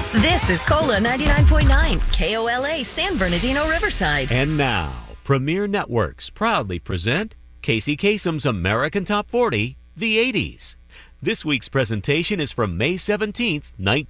This is Cola 99.9, KOLA San Bernardino, Riverside. And now, Premier Networks proudly present Casey Kasem's American Top 40, the 80s. This week's presentation is from May 17th,